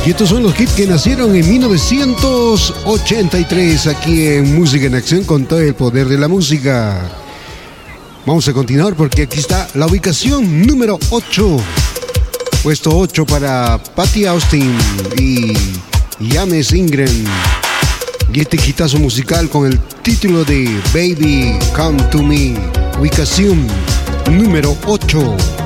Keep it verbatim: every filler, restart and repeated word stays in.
Y estos son los hits que nacieron en mil novecientos ochenta y tres aquí en Música en Acción con todo el poder de la música. Vamos a continuar porque aquí está la ubicación número ocho. Puesto ocho para Patti Austin y James Ingram. Y este hitazo musical con el título de Baby Come to Me. Ubicación número ocho.